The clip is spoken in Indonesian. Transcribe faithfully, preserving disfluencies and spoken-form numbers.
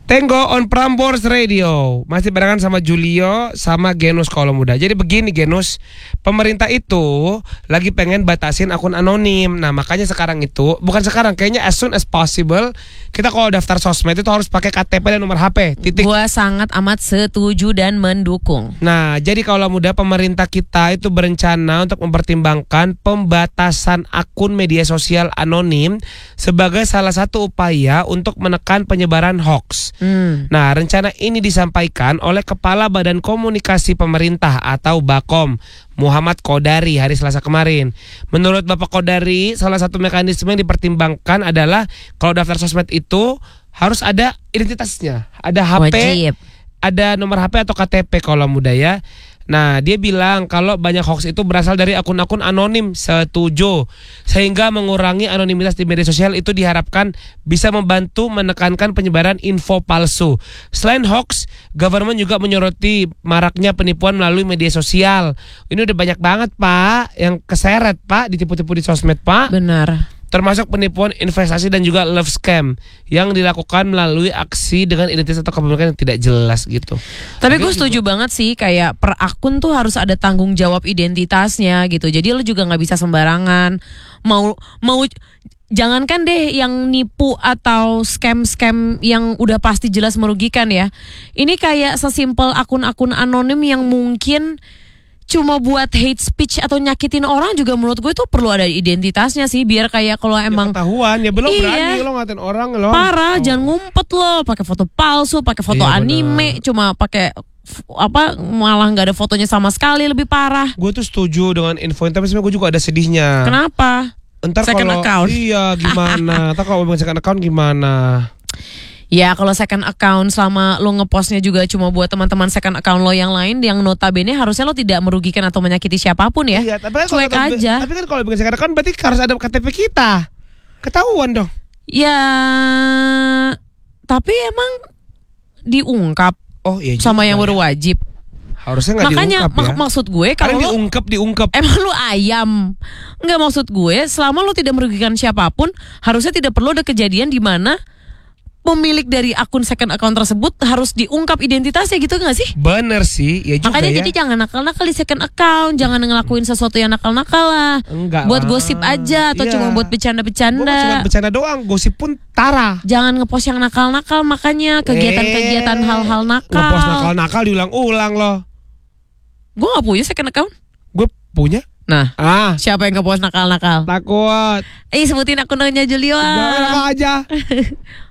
Tenggo on Prambors Radio. Masih barengan sama Julio sama Genus kalau muda. Jadi begini Genus, pemerintah itu lagi pengen batasin akun anonim. Nah makanya sekarang itu, bukan sekarang, kayaknya as soon as possible, kita kalau daftar sosmed itu harus pakai K T P dan nomor H P. Titik. Gua sangat amat setuju dan mendukung. Nah jadi kalau muda, pemerintah kita itu berencana untuk mempertimbangkan pembatasan akun media sosial anonim sebagai salah satu upaya untuk menekan penyebaran hoax. Hmm. Nah, rencana ini disampaikan oleh Kepala Badan Komunikasi Pemerintah atau Bakom, Muhammad Kodari hari Selasa kemarin. Menurut Bapak Kodari, salah satu mekanisme yang dipertimbangkan adalah kalau daftar sosmed itu harus ada identitasnya, ada H P, Wajib. ada nomor H P atau K T P kalau muda ya. Nah dia bilang kalau banyak hoax itu berasal dari akun-akun anonim, setuju. Sehingga mengurangi anonimitas di media sosial itu diharapkan bisa membantu menekankan penyebaran info palsu. Selain hoax, government juga menyoroti maraknya penipuan melalui media sosial. Ini udah banyak banget Pak yang keseret Pak, ditipu-tipu di sosmed Pak. Benar. Termasuk penipuan investasi dan juga love scam yang dilakukan melalui aksi dengan identitas atau kepemilikan yang tidak jelas gitu. Tapi gue setuju banget sih, kayak per akun tuh harus ada tanggung jawab identitasnya gitu. Jadi lo juga nggak bisa sembarangan mau mau jangankan deh yang nipu atau scam-scam yang udah pasti jelas merugikan ya. Ini kayak sesimpel akun-akun anonim yang mungkin cuma buat hate speech atau nyakitin orang juga menurut gue itu perlu ada identitasnya sih, biar kayak kalau emang ya ketahuan ya belum iya, berani lo ngatain orang lo. Parah, oh. Jangan ngumpet lo, pakai foto palsu, pakai foto iya, anime, bener. Cuma pakai apa malah nggak ada fotonya sama sekali, lebih parah. Gue tuh setuju dengan info, tapi sebenarnya gue juga ada sedihnya. Kenapa? Entar second kalau account. Iya gimana? Entar kalau bukan second account gimana? Ya kalau second account selama lo ngepostnya juga cuma buat teman-teman second account lo yang lain, yang notabene harusnya lo tidak merugikan atau menyakiti siapapun ya. Iya, tapi kan cuek kalau, aja. Tapi kan kalau bukan second account berarti harus ada K T P kita. Ketahuan dong. Ya, tapi emang diungkap. Oh iya. Sama yang berwajib. Harusnya nggak makanya diungkap ya. mak- maksud gue kalau diungkap diungkap. Emang lu ayam? Nggak, maksud gue selama lu tidak merugikan siapapun, harusnya tidak perlu ada kejadian di mana pemilik dari akun second account tersebut harus diungkap identitasnya gitu gak sih? Bener sih, ya juga makanya ya. Jadi jangan nakal-nakal di second account, jangan ngelakuin sesuatu yang nakal-nakal lah. Enggak buat lah. gosip aja atau iya. cuma buat bercanda-bercanda. Gue cuma bercanda doang, gosip pun tara. Jangan ngepost yang nakal-nakal, makanya kegiatan-kegiatan eh, hal-hal nakal. Ngepost nakal-nakal diulang-ulang loh. Gue gak punya second account. Gue punya. Nah, ah, siapa yang ngepost nakal-nakal? Takut. Eh, sebutin akunnya Julio. Gak aja.